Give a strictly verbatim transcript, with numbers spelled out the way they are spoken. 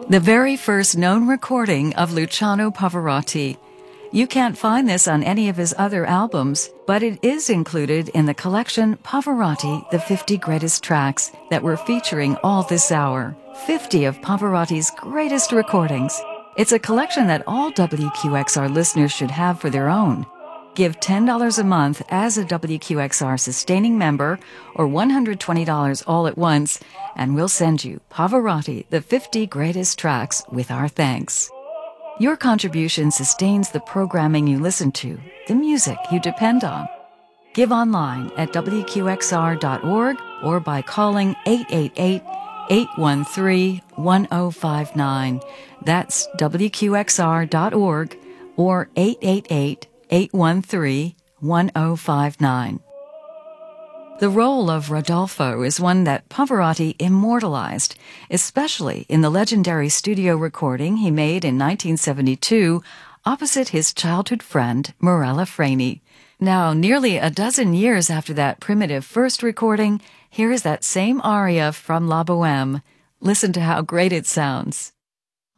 the very first known recording of Luciano Pavarotti. You can't find this on any of his other albums, but it is included in the collection Pavarotti, the fifty Greatest Tracks that we're featuring all this hour. fifty of Pavarotti's greatest recordings. It's a collection that all W Q X R listeners should have for their own. Give ten dollars a month as a W Q X R sustaining member or one hundred twenty dollars all at once, and we'll send you Pavarotti, the fifty Greatest Tracks with our thanks. Your contribution sustains the programming you listen to, the music you depend on. Give online at W Q X R dot org or by calling eight eight eight, eight one three, one zero five nine. That's W Q X R dot org or eight eight eight, eight one three, one zero five nine. The role of Rodolfo is one that Pavarotti immortalized, especially in the legendary studio recording he made in nineteen seventy-two opposite his childhood friend Morella Freni. Now, nearly a dozen years after that primitive first recording, here is that same aria from La Boheme. Listen to how great it sounds.